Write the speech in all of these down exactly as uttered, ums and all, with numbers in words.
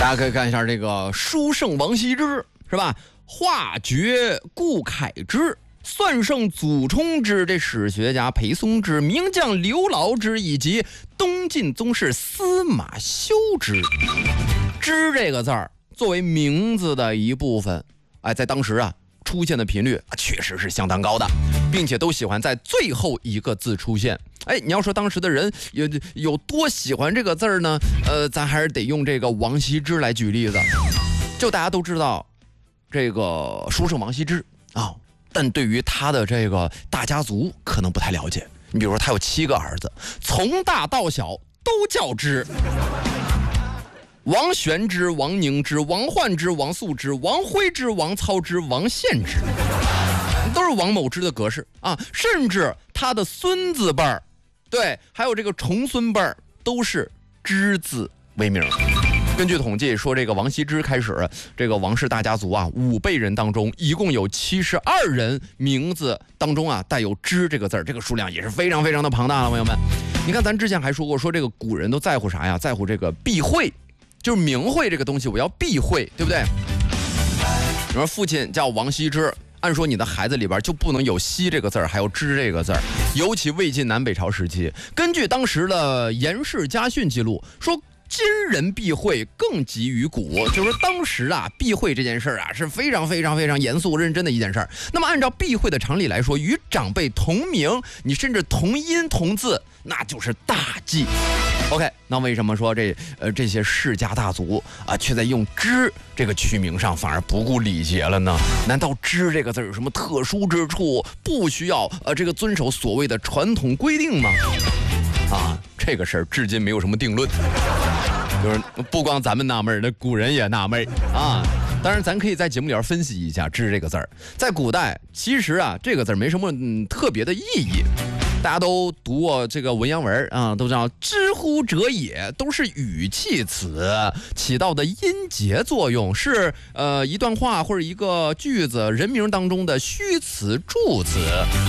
大家可以看一下这个书圣王羲之是吧？画绝顾恺之，算圣祖冲之，这史学家裴松之，名将刘牢之，以及东晋宗室司马修之。之这个字儿作为名字的一部分，哎，在当时啊出现的频率啊确实是相当高的，并且都喜欢在最后一个字出现。哎，你要说当时的人有有多喜欢这个字儿呢？呃，咱还是得用这个王羲之来举例子。就大家都知道这个书圣王羲之啊，但对于他的这个大家族可能不太了解。你比如说他有七个儿子，从大到小都叫之。王玄之、王凝之、王焕之、王肃之、王徽之、王操之、王献之，都是王某之的格式啊。甚至他的孙子辈儿，对，还有这个重孙辈儿，都是之字为名。根据统计说，这个王羲之开始，这个王氏大家族啊，五辈人当中，一共有七十二人名字当中啊带有之这个字儿，这个数量也是非常非常的庞大了，朋友们。你看，咱之前还说过，说这个古人都在乎啥呀？在乎这个避讳。就是名讳这个东西，我要避讳，对不对？你说父亲叫王羲之，按说你的孩子里边就不能有羲这个字儿，还有之这个字儿。尤其魏晋南北朝时期，根据当时的颜氏家训记录说，今人避讳更急于古，就是当时啊，避讳这件事儿啊是非常非常非常严肃认真的一件事儿。那么按照避讳的常理来说，与长辈同名，你甚至同音同字，那就是大忌。OK， 那为什么说这呃这些世家大族啊，却在用之这个取名上反而不顾礼节了呢？难道之这个字有什么特殊之处，不需要呃这个遵守所谓的传统规定吗？啊，这个事儿至今没有什么定论，就是不光咱们纳闷，那古人也纳闷啊。当然，咱可以在节目里边分析一下“之”这个字儿，在古代其实啊，这个字没什么、嗯、特别的意义。大家都读过这个文言文啊，都知道“之乎者也”都是语气词，起到的音节作用，是呃一段话或者一个句子人名当中的虚词助词。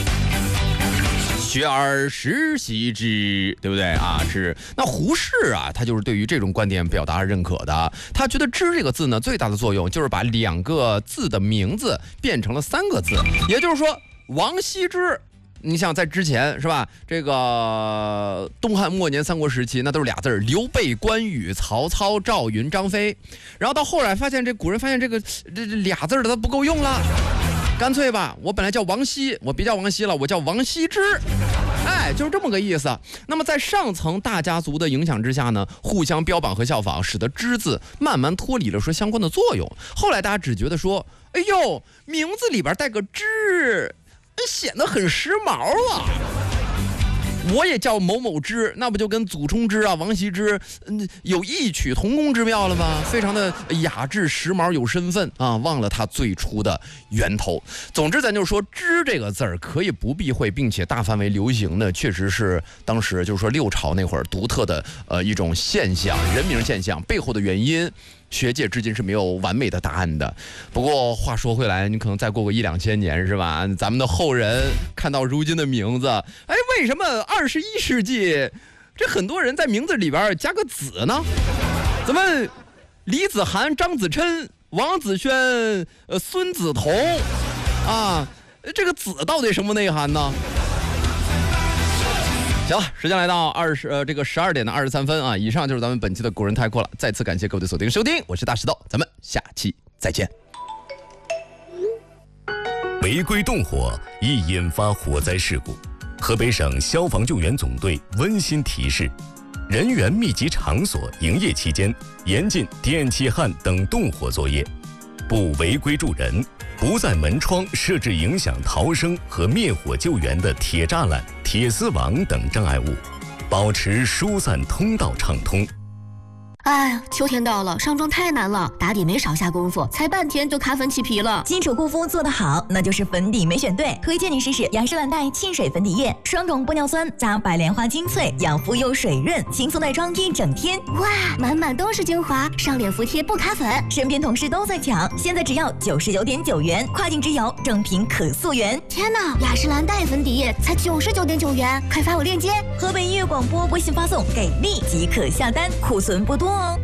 学而时习之，对不对啊？是。那胡适啊，他就是对于这种观点表达认可的。他觉得“之”这个字呢，最大的作用就是把两个字的名字变成了三个字，也就是说，王羲之。你想在之前是吧？这个东汉末年三国时期，那都是俩字儿：刘备、关羽、曹操、赵云、张飞。然后到后来发现，这古人发现这个这这俩字儿的它不够用了，干脆吧，我本来叫王羲，我别叫王羲了，我叫王羲之。哎，就是这么个意思。那么在上层大家族的影响之下呢，互相标榜和效仿，使得“之”字慢慢脱离了说相关的作用。后来大家只觉得说，哎呦，名字里边带个“之”。显得很时髦啊！我也叫某某之，那不就跟祖冲之啊、王羲之，嗯，有异曲同工之妙了吗？非常的雅致、时髦、有身份啊！忘了它最初的源头。总之，咱就说“之”这个字儿可以不避讳，并且大范围流行的，确实是当时就是说六朝那会儿独特的呃一种现象，人名现象背后的原因。学界至今是没有完美的答案的。不过话说回来，你可能再过个一两千年是吧？咱们的后人看到如今的名字，哎，为什么二十一世纪这很多人在名字里边加个子呢？咱们李子涵、张子琛、王子轩、呃孙子彤啊，这个子到底什么内涵呢？行了，时间来到二十呃这个十二点的二十三分啊，以上就是咱们本期的古人太酷了。再次感谢各位的锁定收听，我是大石头，咱们下期再见。 违规动火易引发火灾事故，河北省消防救援总队温馨提示：人员密集场所营业期间，严禁电气焊等动火作业，不违规助人。不在门窗设置影响逃生和灭火救援的铁栅栏、铁丝网等障碍物，保持疏散通道畅通。 哎呀，秋天到了，上妆太难了，打底没少下功夫，才半天就卡粉起皮了。 基础护肤做得好，那就是粉底没选对。推荐你试试雅诗兰黛沁水粉底液，双种玻尿酸加白莲花精粹，养肤又水润，轻松带妆一整天。 哇，满满都是精华，上脸服帖不卡粉。 身边同事都在抢，现在只要九十九点九元，跨境直邮，正品可溯源。 天哪，雅诗兰黛粉底液才九十九点九元，快发我链接。 河北音乐广播微信发送给力即可下单，库存不多哦。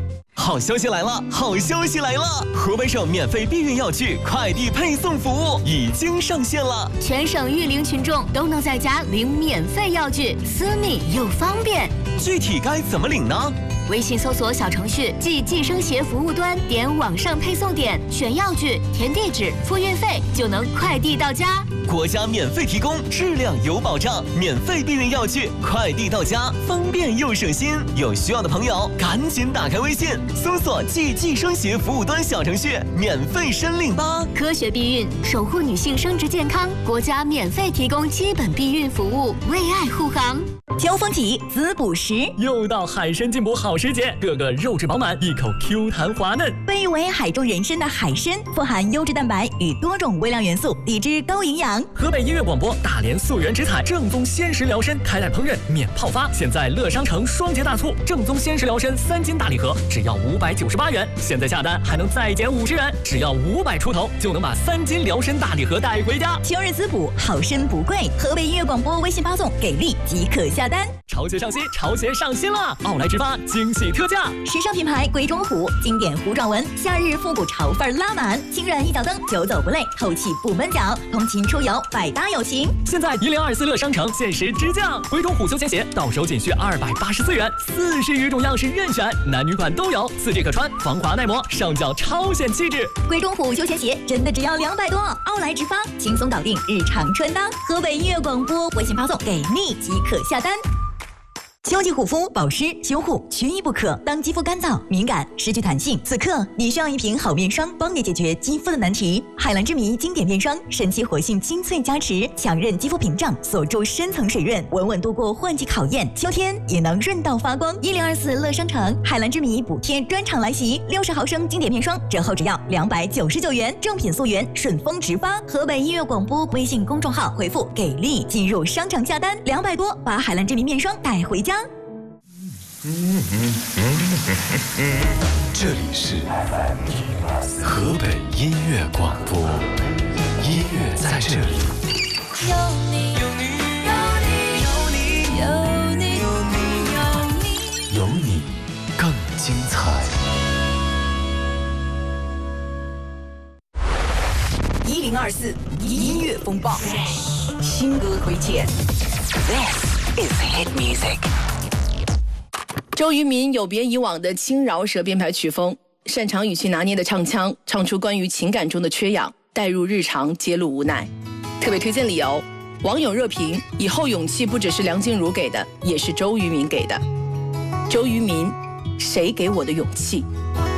好消息来了！好消息来了！河北省免费避孕药具快递配送服务已经上线了， 全省育龄群众都能在家领免费药具，私密又方便。 具体该怎么领呢？ 微信搜索小程序即计生协服务端，点网上配送点，选药具，填地址，付运费，就能快递到家。 国家免费提供，质量有保障，免费避孕药具快递到家，方便又省心。有需要的朋友赶紧打开微信，搜索即计生协服务端小程序，免费申领吧。 科学避孕，守护女性生殖健康，国家免费提供基本避孕服务，为爱护航。 交风起，滋补食， 又到海参进补好时节，个个肉质饱满，一口 Q 弹滑嫩。 被誉为海中人参的海参，富含优质蛋白与多种微量元素，抵制高营养。 河北音乐广播大连溯源植采正宗鲜食疗参，开袋烹饪免泡发，现在乐商城双节大促，正宗鲜食疗参三斤大礼盒只要五百九十八元，现在下单还能再减五十元，只要五百出头就能把三斤疗参大礼盒带回家。 秋日滋补，好参不贵。河北音乐广播微信发送给力即可下单。 潮鞋上新，潮鞋上新了！奥莱直发惊喜特价， 时尚品牌鬼冢虎，经典虎爪纹，夏日复古潮范拉满，轻软一脚蹬，久走不累，透气不闷脚，通勤出游百搭有型。 现在一零二四乐商城限时直降，鬼冢虎休闲鞋到手仅需二百八十四元，四十余种样式任选，男女款都有，四季可穿，防滑耐磨，上脚超显气质。 鬼冢虎休闲鞋真的只要两百多，奥莱直发轻松搞定日常穿搭。河北音乐广播微信发送给力即可下单。秋季护肤保湿修护缺一不可。当肌肤干燥、敏感、失去弹性，此刻你需要一瓶好面霜，帮你解决肌肤的难题。海蓝之谜经典面霜，神奇活性清脆加持，强韧肌肤屏障，锁住深层水润，稳稳度过换季考验。秋天也能润到发光。一零二四乐商城海蓝之谜补贴专场来袭，六十毫升经典面霜折后只要两百九十九元，正品溯源，顺丰直发。河北音乐广播微信公众号回复给力进入商场下单，两百多把海蓝之谜面霜带回家。 这里是河北音乐广播，音乐在这里。 有你，有你，有你，有你，有你，有你， 有你更精彩。 一零二四音乐风暴，新歌推荐。This is hit music。 周渝民有别以往的轻饶舌编排曲风，擅长语气拿捏的唱腔，唱出关于情感中的缺氧，带入日常，揭露无奈。特别推荐理由，网友热评：以后勇气不只是梁静茹给的，也是周渝民给的。周渝民，谁给我的勇气？